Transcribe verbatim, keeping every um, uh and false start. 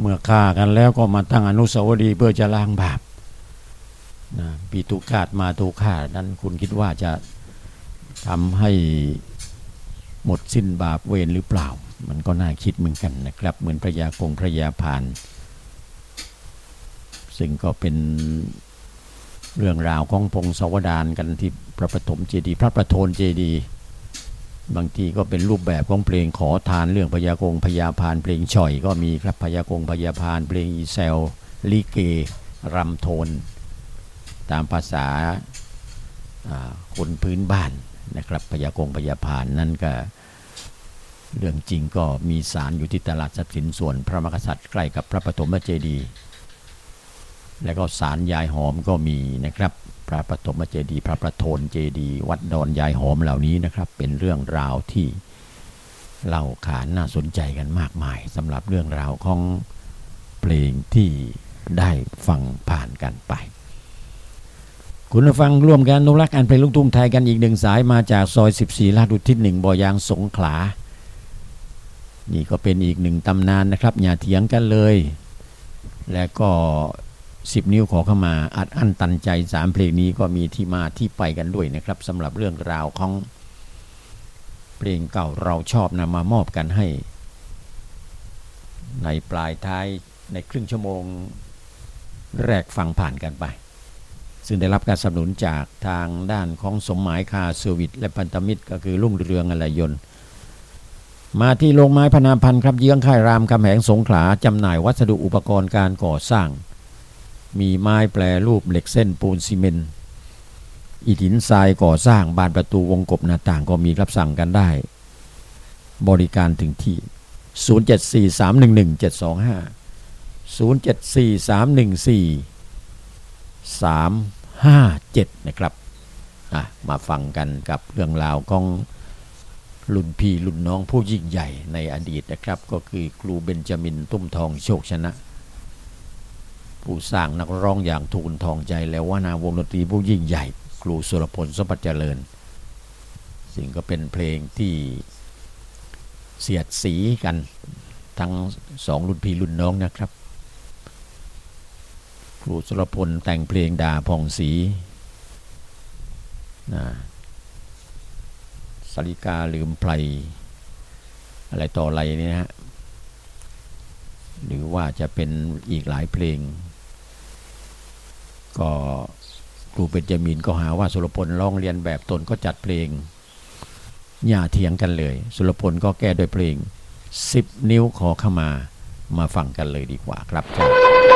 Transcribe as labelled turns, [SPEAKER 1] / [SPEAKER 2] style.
[SPEAKER 1] เมื่อฆ่ากันแล้วก็มาตั้งอนุสาวรีย์เพื่อจะล้างบาปนะปีตุคาตมาตุคาตนั้นคุณคิดว่าจะทำให้หมดสิ้นบาปเวรหรือเปล่ามันก็น่าคิดเหมือนกันนะครับเหมือนพระยากงพระยาพานซึ่งก็เป็นเรื่องราวของพงศาวดารกันที่พระปฐมเจดีย์พระประโทนเจดีย์บางทีก็เป็นรูปแบบของเพลงขอทานเรื่องพญากงพญาพานเพลงฉ่อยก็มีครับพญากงพญาพานเพลงอีแซลลิเกรำโทนตามภาษาคนพื้นบ้านนะครับพญากงพญาพานนั่นก็เรื่องจริงก็มีศาลอยู่ที่ตลาดทรัพย์สินส่วนพระมหากษัตริย์ใกล้กับพระปฐมเจดีย์และก็ศาลยายหอมก็มีนะครับพระปฐมเจดีย์พระประโทนเจดีย์วัดดอนยายหอมเหล่านี้นะครับเป็นเรื่องราวที่เล่าขานน่าสนใจกันมากมายสำหรับเรื่องราวของเพลงที่ได้ฟังผ่านกันไปคุณผู้ฟังร่วมกันอนุรักษ์อันเพลงลูกทุ่งไทยกันอีกหนึ่งสายมาจากซอยสิบสี่ลาดอุทิศหนึ่งบ่อยางสงขลานี่ก็เป็นอีกหนึ่งตำนานนะครับอย่าเถียงกันเลยและก็สิบนิ้วขอเข้ามาอัดอั้นตันใจสามเพลงนี้ก็มีที่มาที่ไปกันด้วยนะครับสำหรับเรื่องราวของเพลงเก่าเราชอบนำมามอบกันให้ในปลายท้ายในครึ่งชั่วโมงแรกฟังผ่านกันไปซึ่งได้รับการสนับสนุนจากทางด้านของสมหมายคาเซอร์วิสและพันธมิตรก็คือรุ่งเรืองอะไรยนต์มาที่โรงไม้พนาพันธ์ครับเยื้องค่ายรามคำแหงสงขลาจำหน่ายวัสดุอุปกรณ์การก่อสร้างมีไม้แปรรูปเหล็กเส้นปูนซีเมนต์อิฐหินทรายก่อสร้างบานประตูวงกบหน้าต่างก็มีรับสั่งกันได้บริการถึงที่ศูนย์ เจ็ด สี่ สาม หนึ่ง หนึ่ง เจ็ด สอง ห้า ศูนย์ เจ็ด สี่ สาม หนึ่ง สี่ สาม ห้า เจ็ดนะครับมาฟังกันกับเรื่องราวของรุ่นพี่รุ่นน้องผู้ยิ่งใหญ่ในอดีตนะครับก็คือครูเบนจามินตุ้มทองโชคชนะผู้สร้างนักร้องอย่างทูลทองใจและว่านาวงดนตรีผู้ยิ่งใหญ่ครูสุรพลสมบัติเจริญสิ่งก็เป็นเพลงที่เสียดสีกันทั้งสองรุ่นพี่รุ่นน้องนะครับครูสุรพลแต่งเพลงด่าผ่องศรีนะสาริกาลืมไพรอะไรต่ออะไรนี่นะฮะหรือว่าจะเป็นอีกหลายเพลงก็ครูเบนจามินก็หาว่าสุรพลร้องเรียนแบบตนก็จัดเพลงอย่าเถียงกันเลยสุรพลก็แก้โดยเพลงสิบนิ้วขอเข้ามามาฟังกันเลยดีกว่าครับ